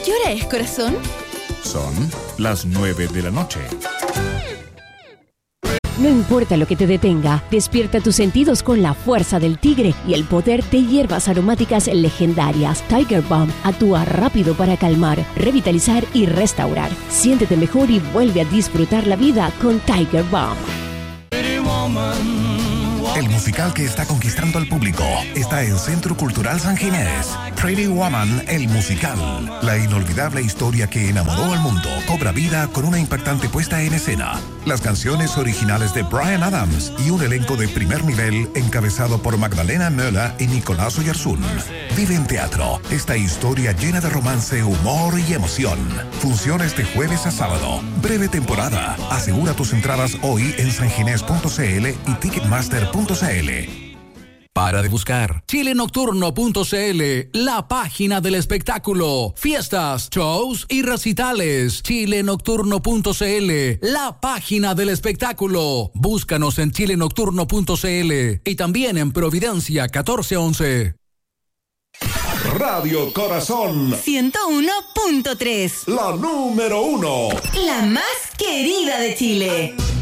¿Qué hora es, corazón? Son las 9 de la noche. No importa lo que te detenga, despierta tus sentidos con la fuerza del tigre y el poder de hierbas aromáticas legendarias. Tiger Balm actúa rápido para calmar, revitalizar y restaurar. Siéntete mejor y vuelve a disfrutar la vida con Tiger Balm. El musical que está conquistando al público está en Centro Cultural San Ginés. Pretty Woman, el musical. La inolvidable historia que enamoró al mundo cobra vida con una impactante puesta en escena. Las canciones originales de Bryan Adams y un elenco de primer nivel encabezado por Magdalena Möller y Nicolás Oyarzún. Vive en teatro esta historia llena de romance, humor y emoción. Funciones de jueves a sábado. Breve temporada. Asegura tus entradas hoy en sanginés.cl y ticketmaster.cl. Para de buscar chilenocturno.cl, la página del espectáculo, fiestas, shows y recitales. Chilenocturno.cl, la página del espectáculo. Búscanos en chilenocturno.cl y también en Providencia 1411. Radio Corazón 101.3, la número 1, la más querida de Chile.